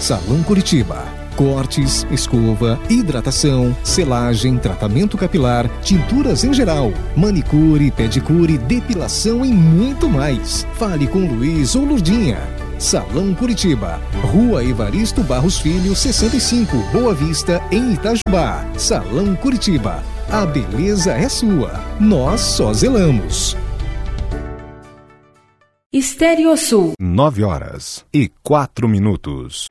Salão Curitiba. Cortes, escova, hidratação, selagem, tratamento capilar, tinturas em geral, manicure, pedicure, depilação e muito mais. Fale com Luiz ou Lurdinha. Salão Curitiba, Rua Evaristo Barros Filho, 65, Boa Vista, em Itajubá. Salão Curitiba, a beleza é sua, nós só zelamos. Estéreo Sul. 9 horas e 4 minutos.